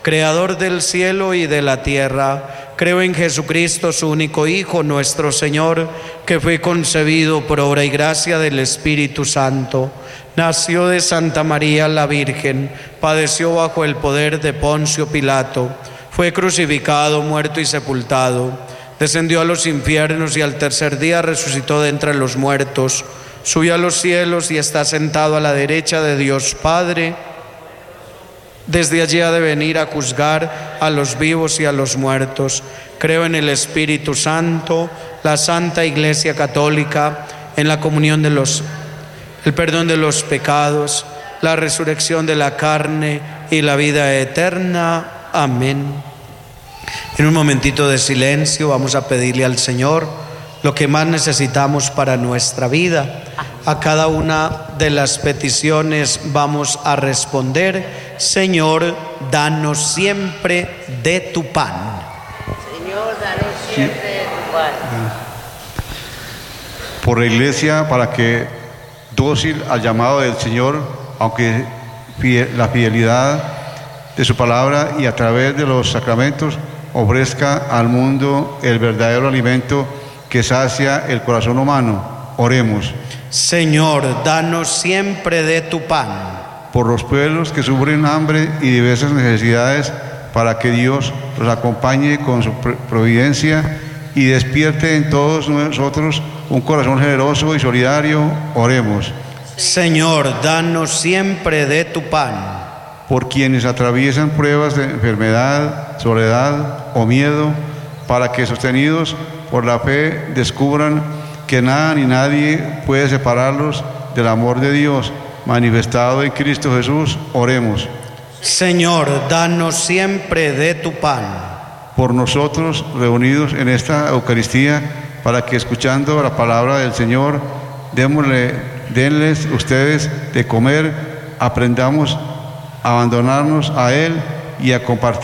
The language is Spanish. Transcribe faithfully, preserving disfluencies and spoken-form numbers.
Creador del cielo y de la tierra. Creo en Jesucristo, su único Hijo, nuestro Señor, que fue concebido por obra y gracia del Espíritu Santo. Nació de Santa María la Virgen, padeció bajo el poder de Poncio Pilato, fue crucificado, muerto y sepultado, descendió a los infiernos y al tercer día resucitó de entre los muertos, subió a los cielos y está sentado a la derecha de Dios Padre. Desde allí ha de venir a juzgar a los vivos y a los muertos. Creo en el Espíritu Santo, la Santa Iglesia Católica, en la comunión de los, el perdón de los pecados, la resurrección de la carne y la vida eterna. Amén. En un momentito de silencio vamos a pedirle al Señor lo que más necesitamos para nuestra vida. A cada una de las peticiones vamos a responder: Señor, danos siempre de tu pan. Señor, danos siempre de tu pan. Por la Iglesia, para que, dócil al llamado del Señor, aunque la fidelidad de su palabra y a través de los sacramentos, ofrezca al mundo el verdadero alimento que sacia el corazón humano. Oremos. Señor, danos siempre de tu pan. Por los pueblos que sufren hambre y diversas necesidades, para que Dios los acompañe con su providencia y despierte en todos nosotros un corazón generoso y solidario. Oremos. Señor, danos siempre de tu pan. Por quienes atraviesan pruebas de enfermedad, soledad o miedo, para que, sostenidos por la fe, descubran que nada ni nadie puede separarlos del amor de Dios manifestado en Cristo Jesús. Oremos. Señor, danos siempre de tu pan. Por nosotros reunidos en esta Eucaristía, para que, escuchando la palabra del Señor, démosle, denles ustedes de comer, aprendamos a abandonarnos a Él y a compartir